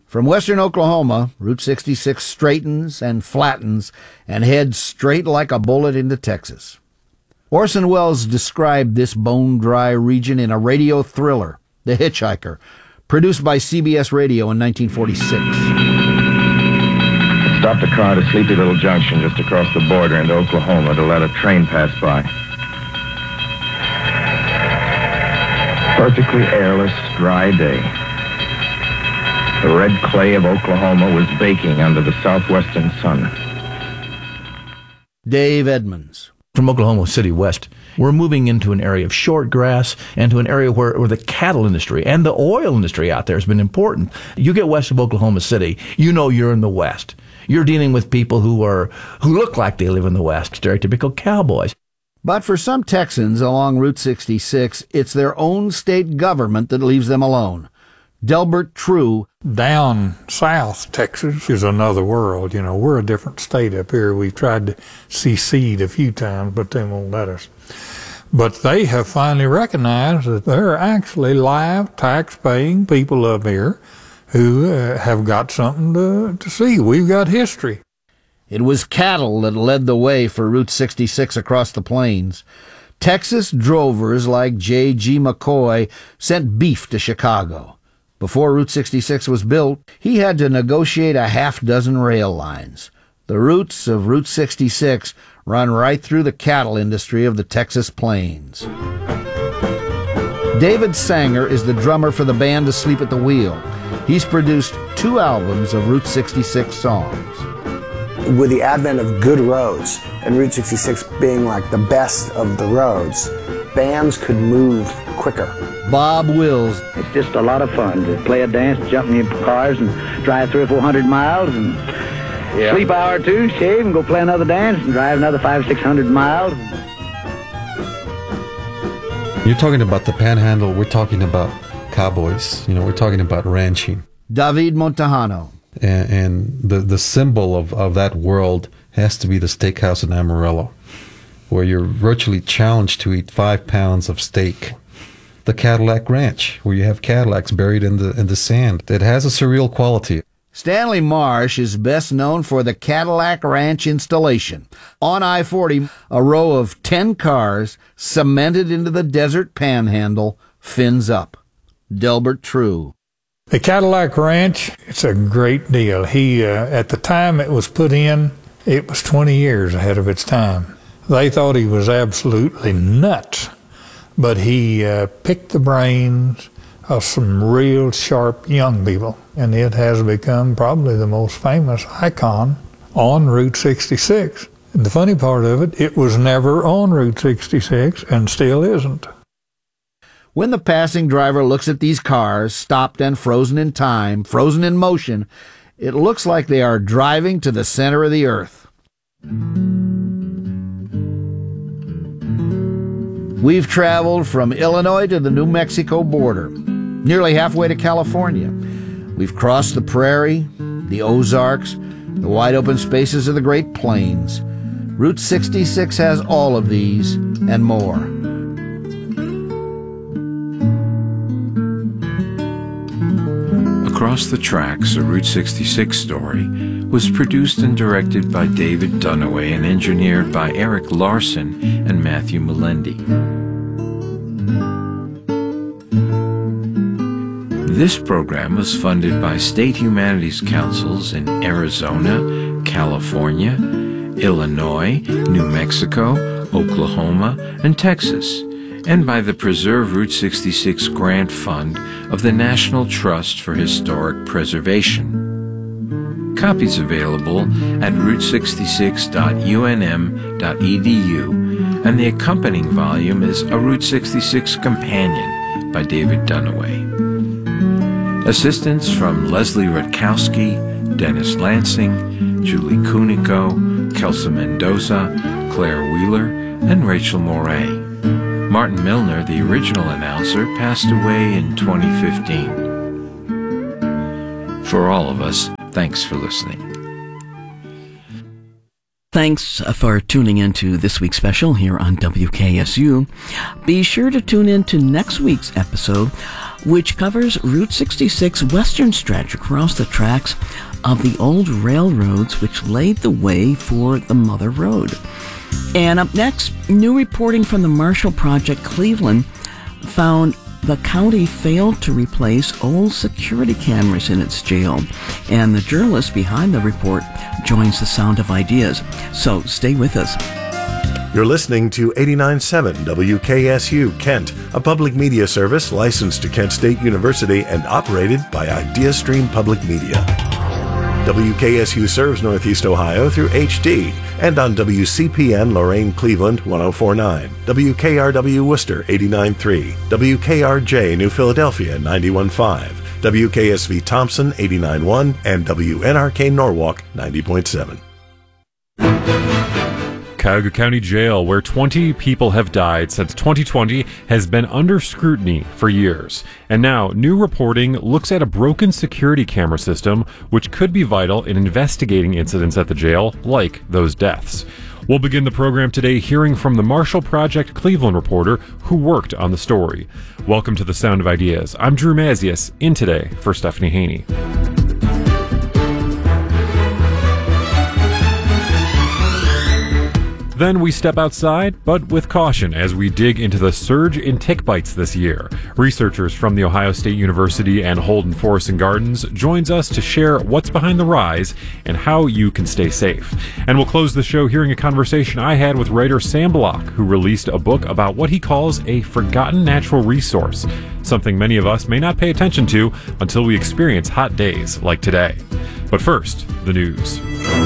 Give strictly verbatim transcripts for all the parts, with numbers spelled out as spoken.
From western Oklahoma, Route sixty-six straightens and flattens and heads straight like a bullet into Texas. Orson Welles described this bone-dry region in a radio thriller, The Hitchhiker, produced by C B S Radio in nineteen forty-six. Stopped a car at a sleepy little junction just across the border into Oklahoma to let a train pass by. Perfectly airless, dry day. The red clay of Oklahoma was baking under the southwestern sun. Dave Edmonds. From Oklahoma City west, we're moving into an area of short grass and to an area where, where the cattle industry and the oil industry out there has been important. You get west of Oklahoma City, you know you're in the West. You're dealing with people who are who look like they live in the West, stereotypical cowboys. But for some Texans along Route sixty-six, it's their own state government that leaves them alone. Delbert True. Down south, Texas is another world. You know, we're a different state up here. We've tried to secede a few times, but they won't let us. But they have finally recognized that there are actually live, tax-paying people up here who uh, have got something to, to see. We've got history. It was cattle that led the way for Route sixty-six across the plains. Texas drovers like J G McCoy sent beef to Chicago. Before Route sixty-six was built, he had to negotiate a half dozen rail lines. The routes of Route sixty-six run right through the cattle industry of the Texas plains. David Sanger is the drummer for the band Asleep at the Wheel. He's produced two albums of Route sixty-six songs. With the advent of good roads, and Route sixty-six being like the best of the roads, bands could move quicker. Bob Wills. It's just a lot of fun to play a dance, jump in your cars, and drive three or four hundred miles, and yeah. sleep an hour or two, shave, and go play another dance, and drive another five, six hundred miles. You're talking about the Panhandle. We're talking about cowboys. You know, we're talking about ranching. David Montejano. And, and the the symbol of, of that world has to be the steakhouse in Amarillo, where you're virtually challenged to eat five pounds of steak. The Cadillac Ranch, where you have Cadillacs buried in the in the sand. It has a surreal quality. Stanley Marsh is best known for the Cadillac Ranch installation. On I forty, a row of ten cars cemented into the desert panhandle, fins up. Delbert True. The Cadillac Ranch, it's a great deal. He, uh, at the time it was put in, it was twenty years ahead of its time. They thought he was absolutely nuts. But he uh, picked the brains of some real sharp young people, and it has become probably the most famous icon on Route sixty-six. And the funny part of it, it was never on Route sixty-six and still isn't. When the passing driver looks at these cars, stopped and frozen in time, frozen in motion, it looks like they are driving to the center of the earth. We've traveled from Illinois to the New Mexico border, nearly halfway to California. We've crossed the prairie, the Ozarks, the wide open spaces of the Great Plains. Route sixty-six has all of these and more. Across the Tracks, a Route sixty-six story, was produced and directed by David Dunaway and engineered by Eric Larson and Matthew Melendi. This program was funded by state humanities councils in Arizona, California, Illinois, New Mexico, Oklahoma, and Texas, and by the Preserve Route sixty-six Grant Fund of the National Trust for Historic Preservation. Copies available at route sixty-six dot U N M dot E D U, and the accompanying volume is A Route sixty-six Companion by David Dunaway. Assistance from Leslie Rutkowski, Dennis Lansing, Julie Kunico, Kelsa Mendoza, Claire Wheeler, and Rachel Moray. Martin Milner, the original announcer, passed away in twenty fifteen. For all of us, thanks for listening. Thanks for tuning in to this week's special here on W K S U. Be sure to tune in to next week's episode, which covers Route sixty-six western stretch across the tracks of the old railroads which laid the way for the Mother Road. And up next, new reporting from the Marshall Project Cleveland found the county failed to replace old security cameras in its jail, and the journalist behind the report joins the Sound of Ideas. So stay with us. You're listening to eighty-nine point seven W K S U Kent, a public media service licensed to Kent State University and operated by IdeaStream Public Media. W K S U serves Northeast Ohio through H D and on W C P N Lorain Cleveland one oh four point nine, W K R W Worcester eighty-nine point three, W K R J New Philadelphia ninety-one point five, W K S V Thompson eighty-nine point one, and W N R K Norwalk ninety point seven. Cuyahoga County Jail, where twenty people have died since twenty twenty, has been under scrutiny for years. And now, new reporting looks at a broken security camera system, which could be vital in investigating incidents at the jail, like those deaths. We'll begin the program today hearing from the Marshall Project Cleveland reporter who worked on the story. Welcome to the Sound of Ideas. I'm Drew Mazius, in today for Stephanie Haney. Then we step outside, but with caution as we dig into the surge in tick bites this year. Researchers from The Ohio State University and Holden Forest and Gardens joins us to share what's behind the rise and how you can stay safe. And we'll close the show hearing a conversation I had with writer Sam Block, who released a book about what he calls a forgotten natural resource, something many of us may not pay attention to until we experience hot days like today. But first, the news.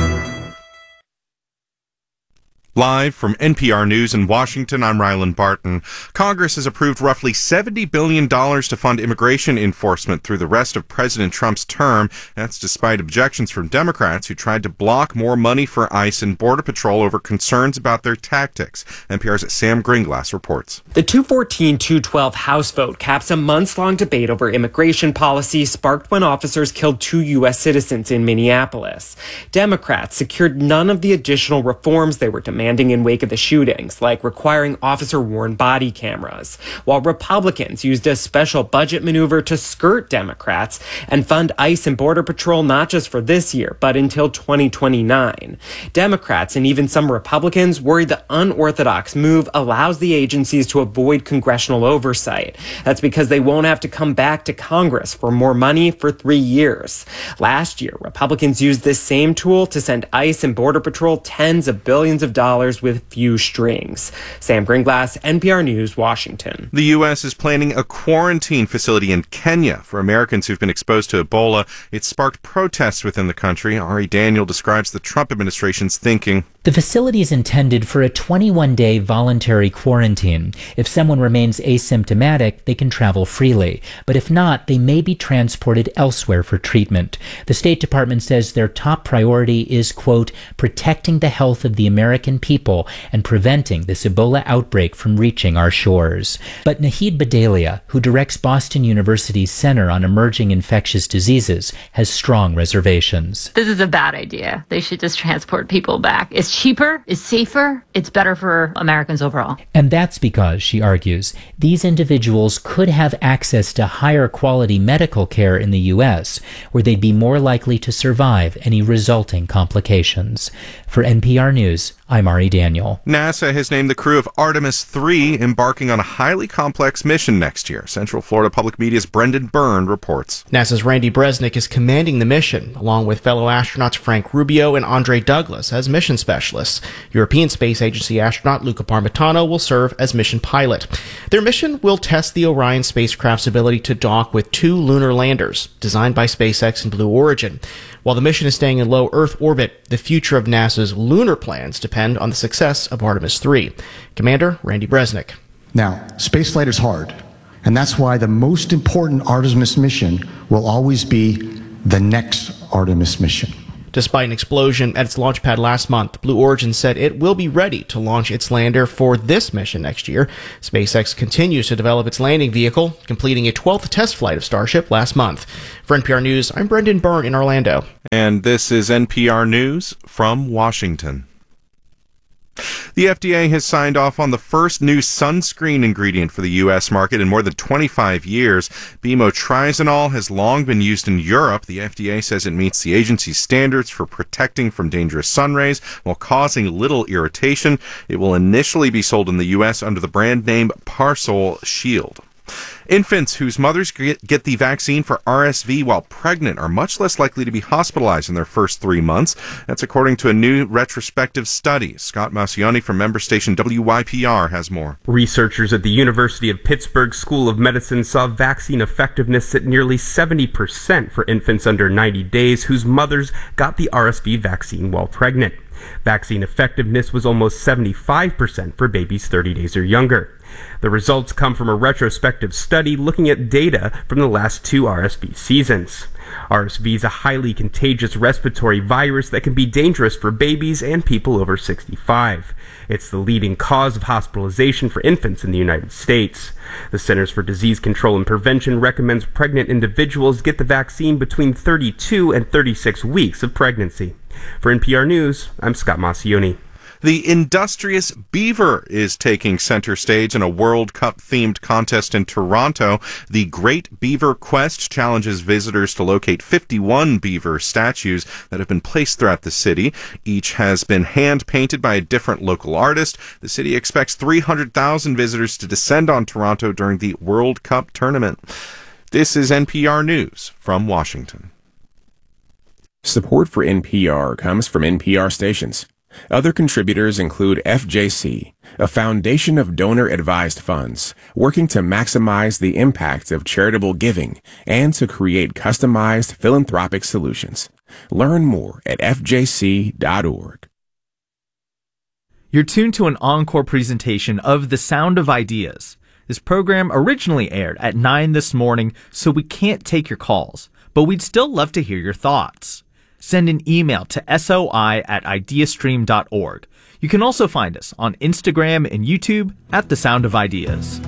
Live from N P R News in Washington, I'm Ryland Barton. Congress has approved roughly seventy billion dollars to fund immigration enforcement through the rest of President Trump's term. That's despite objections from Democrats who tried to block more money for ICE and Border Patrol over concerns about their tactics. N P R's Sam Gringlass reports. The two fourteen two twelve House vote caps a months-long debate over immigration policy sparked when officers killed two U S citizens in Minneapolis. Democrats secured none of the additional reforms they were demanding in wake of the shootings, like requiring officer-worn body cameras, while Republicans used a special budget maneuver to skirt Democrats and fund ICE and Border Patrol not just for this year, but until twenty twenty-nine. Democrats and even some Republicans worry the unorthodox move allows the agencies to avoid congressional oversight. That's because they won't have to come back to Congress for more money for three years. Last year, Republicans used this same tool to send ICE and Border Patrol tens of billions of dollars with few strings. Sam Gringlass, N P R News, Washington. The U S is planning a quarantine facility in Kenya for Americans who've been exposed to Ebola. It sparked protests within the country. Ari Daniel describes the Trump administration's thinking. The facility is intended for a twenty-one day voluntary quarantine. If someone remains asymptomatic, they can travel freely. But if not, they may be transported elsewhere for treatment. The State Department says their top priority is, quote, protecting the health of the American people and preventing this Ebola outbreak from reaching our shores. But Nahid Badalia, who directs Boston University's Center on Emerging Infectious Diseases, has strong reservations. This is a bad idea. They should just transport people back. It's cheaper, it's safer, it's better for Americans overall. And that's because, she argues, these individuals could have access to higher quality medical care in the U S, where they'd be more likely to survive any resulting complications. For N P R News, I'm Ari Daniel. NASA has named the crew of Artemis three embarking on a highly complex mission next year. Central Florida Public Media's Brendan Byrne reports. NASA's Randy Bresnik is commanding the mission, along with fellow astronauts Frank Rubio and Andre Douglas as mission specialists. European Space Agency astronaut Luca Parmitano will serve as mission pilot. Their mission will test the Orion spacecraft's ability to dock with two lunar landers, designed by SpaceX and Blue Origin. While the mission is staying in low Earth orbit, the future of NASA's lunar plans depend on the success of Artemis three. Commander Randy Bresnik. Now, spaceflight is hard, and that's why the most important Artemis mission will always be the next Artemis mission. Despite an explosion at its launch pad last month, Blue Origin said it will be ready to launch its lander for this mission next year. SpaceX continues to develop its landing vehicle, completing a twelfth test flight of Starship last month. For N P R News, I'm Brendan Byrne in Orlando. And this is N P R News from Washington. The F D A has signed off on the first new sunscreen ingredient for the U S market in more than twenty-five years. Bimotrizinol has long been used in Europe. The F D A says it meets the agency's standards for protecting from dangerous sun rays while causing little irritation. It will initially be sold in the U S under the brand name Parsol Shield. Infants whose mothers get the vaccine for R S V while pregnant are much less likely to be hospitalized in their first three months. That's according to a new retrospective study. Scott Maucione from member station W Y P R has more. Researchers at the University of Pittsburgh School of Medicine saw vaccine effectiveness at nearly seventy percent for infants under ninety days whose mothers got the R S V vaccine while pregnant. Vaccine effectiveness was almost seventy-five percent for babies thirty days or younger. The results come from a retrospective study looking at data from the last two R S V seasons. R S V is a highly contagious respiratory virus that can be dangerous for babies and people over sixty-five. It's the leading cause of hospitalization for infants in the United States. The Centers for Disease Control and Prevention recommends pregnant individuals get the vaccine between thirty-two and thirty-six weeks of pregnancy. For N P R News, I'm Scott Maucione. The industrious beaver is taking center stage in a World Cup-themed contest in Toronto. The Great Beaver Quest challenges visitors to locate fifty-one beaver statues that have been placed throughout the city. Each has been hand-painted by a different local artist. The city expects three hundred thousand visitors to descend on Toronto during the World Cup tournament. This is N P R News from Washington. Support for N P R comes from N P R stations. Other contributors include F J C, a foundation of donor-advised funds working to maximize the impact of charitable giving and to create customized philanthropic solutions. Learn more at F J C dot org. You're tuned to an encore presentation of The Sound of Ideas. This program originally aired at nine this morning, so we can't take your calls, but we'd still love to hear your thoughts. Send an email to soi at ideastream dot org. You can also find us on Instagram and YouTube at The Sound of Ideas.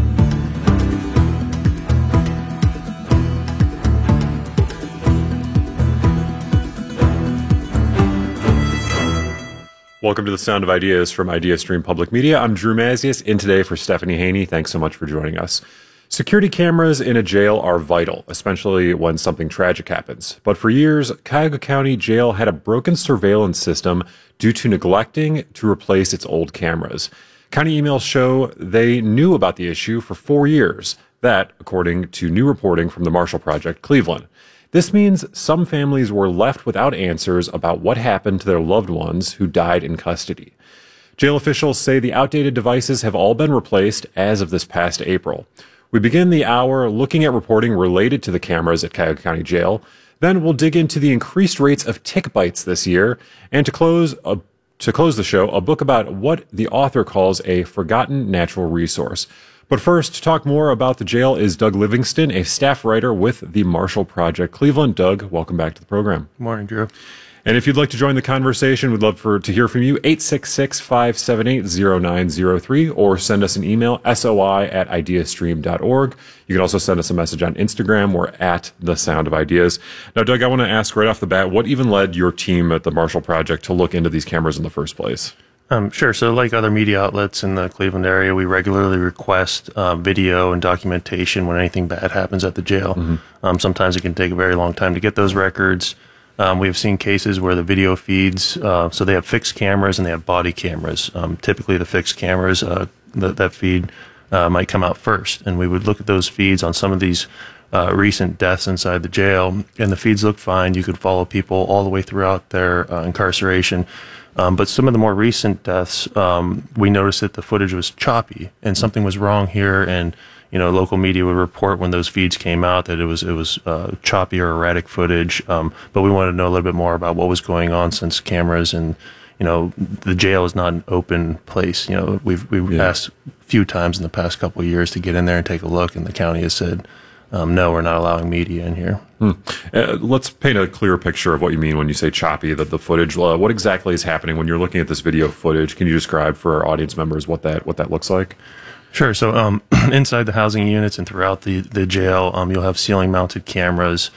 Welcome to The Sound of Ideas from IdeaStream Public Media. I'm Drew Mazius, in today for Stephanie Haney. Thanks so much for joining us. Security cameras in a jail are vital, especially when something tragic happens. But for years, Cuyahoga County Jail had a broken surveillance system due to neglecting to replace its old cameras. County emails show they knew about the issue for four years. That, according to new reporting from the Marshall Project Cleveland. This means some families were left without answers about what happened to their loved ones who died in custody. Jail officials say the outdated devices have all been replaced as of this past April. We begin the hour looking at reporting related to the cameras at Cuyahoga County Jail. Then we'll dig into the increased rates of tick bites this year. And to close a, to close the show, a book about what the author calls a forgotten natural resource. But first, to talk more about the jail is Doug Livingston, a staff writer with the Marshall Project Cleveland. Doug, welcome back to the program. Good morning, Drew. And if you'd like to join the conversation, we'd love for to hear from you, eight six six, five seven eight, zero nine zero three, or send us an email, soi at ideastream dot org. You can also send us a message on Instagram. We're at The Sound of Ideas. Now, Doug, I want to ask right off the bat, what even led your team at the Marshall Project to look into these cameras in the first place? Um, sure. So like other media outlets in the Cleveland area, we regularly request uh, video and documentation when anything bad happens at the jail. Mm-hmm. Um, sometimes it can take a very long time to get those records. Um, we have seen cases where the video feeds, uh, so they have fixed cameras and they have body cameras. Um, typically the fixed cameras, uh, th- that feed uh, might come out first. And we would look at those feeds on some of these uh, recent deaths inside the jail, and the feeds look fine. You could follow people all the way throughout their uh, incarceration. Um, but some of the more recent deaths, um, we noticed that the footage was choppy and something was wrong here. And, you know, local media would report when those feeds came out that it was it was uh, choppy or erratic footage. Um, but we wanted to know a little bit more about what was going on, since cameras and, you know, the jail is not an open place. You know, we've we've yeah. asked a few times in the past couple of years to get in there and take a look, and the county has said, um, no, we're not allowing media in here. Hmm. Uh, let's paint a clear picture of what you mean when you say choppy, that the footage. Uh, what exactly is happening when you're looking at this video footage? Can you describe for our audience members what that what that looks like? Sure. So um, inside the housing units and throughout the, the jail, um, you'll have ceiling-mounted cameras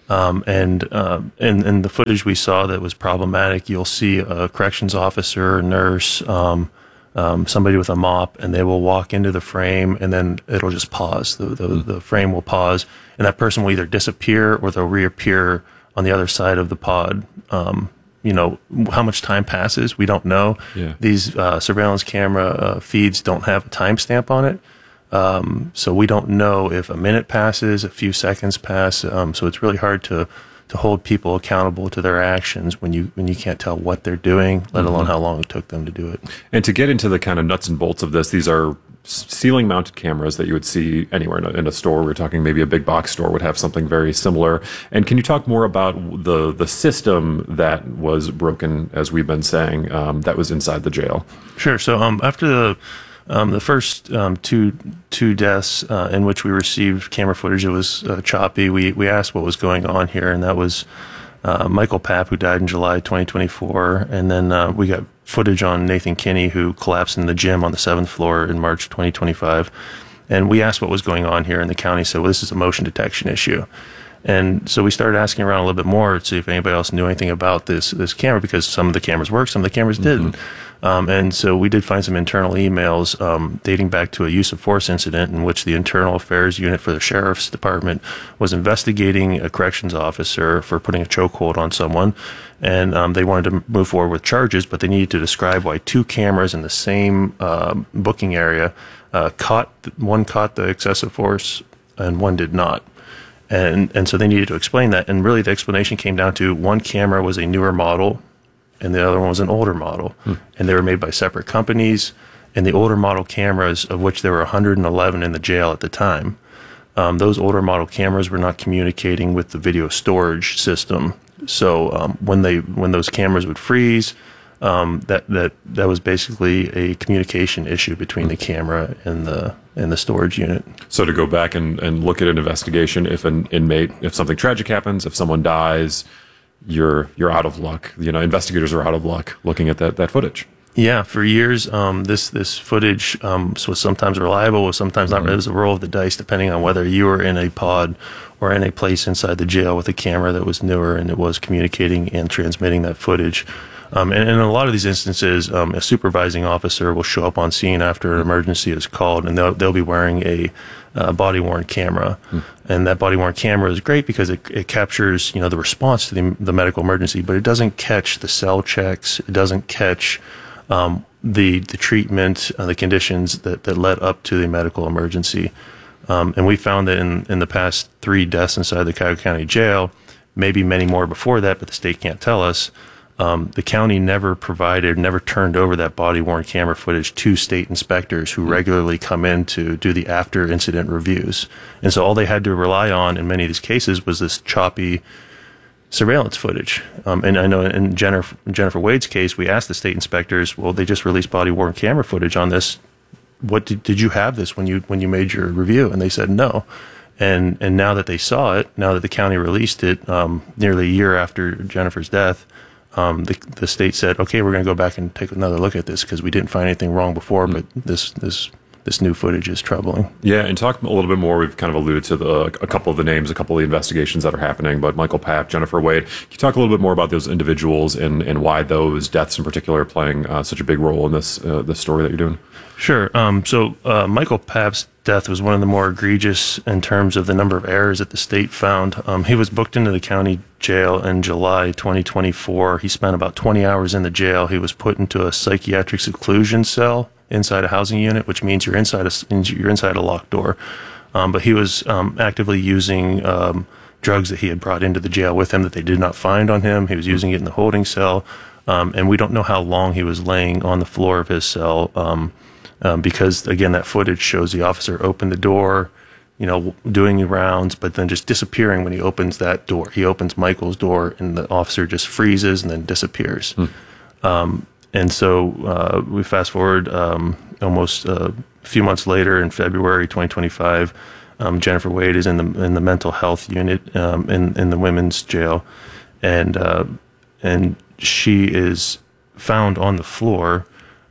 Um, and, uh, and and the footage we saw that was problematic, you'll see a corrections officer, a nurse, um, um, somebody with a mop, and they will walk into the frame, and then it'll just pause. The, the, the frame will pause, and that person will either disappear or they'll reappear on the other side of the pod. Um, you know, how much time passes, we don't know. Yeah. These uh, surveillance camera uh, feeds don't have a timestamp on it. Um, so we don't know if a minute passes, a few seconds pass. Um, so it's really hard to, to hold people accountable to their actions when you when you can't tell what they're doing, let alone how long it took them to do it. And to get into the kind of nuts and bolts of this, these are ceiling mounted cameras that you would see anywhere in a, in a store. We're talking maybe a big box store would have something very similar. And can you talk more about the the system that was broken, as we've been saying, um, that was inside the jail? Sure. So um, after the Um, the first um, two two deaths uh, in which we received camera footage that was uh, choppy, we, we asked what was going on here, and that was uh, Michael Papp, who died in July twenty twenty-four, and then uh, we got footage on Nathan Kinney, who collapsed in the gym on the seventh floor in March twenty twenty-five. And we asked what was going on here, and the county said, well, this is a motion detection issue. And so we started asking around a little bit more to see if anybody else knew anything about this this camera, because some of the cameras worked, some of the cameras didn't. Um, and so we did find some internal emails um, dating back to a use of force incident in which the internal affairs unit for the sheriff's department was investigating a corrections officer for putting a chokehold on someone. And um, they wanted to move forward with charges, but they needed to describe why two cameras in the same uh, booking area uh, caught, one caught the excessive force and one did not. And, and so they needed to explain that. And really the explanation came down to one camera was a newer model, and the other one was an older model. Hmm. And they were made by separate companies. And the older model cameras, of which there were one hundred eleven in the jail at the time, um, those older model cameras were not communicating with the video storage system. So um, when they when those cameras would freeze, um, that that that was basically a communication issue between the camera and the and the storage unit. So to go back and, and look at an investigation, if an inmate, if something tragic happens, if someone dies, you're you're out of luck. You know, investigators are out of luck looking at that, that footage. Yeah, for years, um, this this footage um, was sometimes reliable, was sometimes not. Mm-hmm. It was a roll of the dice, depending on whether you were in a pod or in a place inside the jail with a camera that was newer and it was communicating and transmitting that footage. Um, and, and in a lot of these instances, um, a supervising officer will show up on scene after an emergency is called, and they'll, they'll be wearing a uh, body-worn camera. Mm. And that body-worn camera is great because it, it captures, you know, the response to the, the medical emergency, but it doesn't catch the cell checks. It doesn't catch um, the the treatment, uh, the conditions that, that led up to the medical emergency. Um, and we found that in, in the past three deaths inside the Cuyahoga County Jail, maybe many more before that, but the state can't tell us, Um, the county never provided, never turned over that body-worn camera footage to state inspectors who regularly come in to do the after-incident reviews. And so all they had to rely on in many of these cases was this choppy surveillance footage. Um, and I know in Jennifer, Jennifer Wade's case, we asked the state inspectors, well, they just released body-worn camera footage on this. What did, did you have this when you when you made your review? And they said no. And and now that they saw it, now that the county released it um, nearly a year after Jennifer's death, Um, the, the state said, okay, we're going to go back and take another look at this because we didn't find anything wrong before, but this this this new footage is troubling. Yeah, and talk a little bit more. We've kind of alluded to the, a couple of the names, a couple of the investigations that are happening, but Michael Papp, Jennifer Wade, can you talk a little bit more about those individuals and, and why those deaths in particular are playing uh, such a big role in this uh, this story that you're doing? Sure. Um, so uh, Michael Papp's death was one of the more egregious in terms of the number of errors that the state found. Um, he was booked into the county jail in July twenty twenty-four. He spent about twenty hours in the jail. He was put into a psychiatric seclusion cell inside a housing unit, which means you're inside a, you're inside a locked door. Um, but he was um, actively using um, drugs that he had brought into the jail with him that they did not find on him. He was using it in the holding cell. Um, and we don't know how long he was laying on the floor of his cell. Um, Um, because, again, that footage shows the officer open the door, you know, doing the rounds, but then just disappearing when he opens that door. He opens Michael's door, and the officer just freezes and then disappears. Hmm. Um, and so uh, we fast forward um, almost uh, a few months later, in February twenty twenty-five, um, Jennifer Wade is in the in the mental health unit um, in in the women's jail, and uh, and she is found on the floor.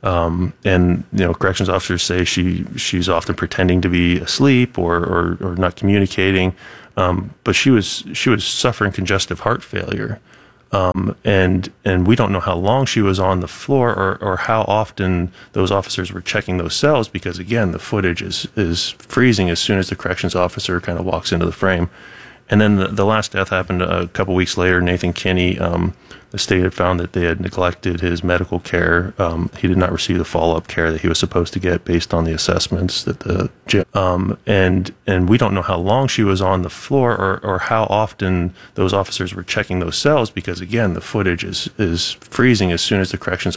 Um, and you know, corrections officers say she she's often pretending to be asleep or or, or not communicating, um, but she was she was suffering congestive heart failure, um, and and we don't know how long she was on the floor or or how often those officers were checking those cells, because again, the footage is is freezing as soon as the corrections officer kind of walks into the frame. And then the, the last death happened a couple weeks later. Nathan Kinney, um, the state had found that they had neglected his medical care. Um, he did not receive the follow-up care that he was supposed to get based on the assessments that the um, and and we don't know how long she was on the floor or, or how often those officers were checking those cells, because again, the footage is is freezing as soon as the corrections